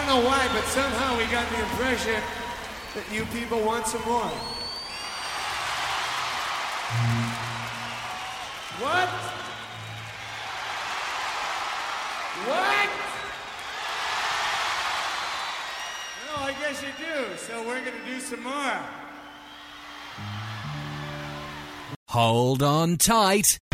know why, but somehow we got the impression that you people want some more. What? What? No, I guess you do. So we're going to do some more. Hold on tight.